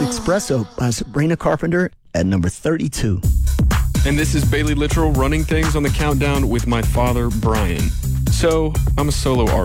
Espresso by Sabrina Carpenter at number 32. And this is Bailey Littrell running things on the countdown with my father, Brian. So, I'm a solo artist.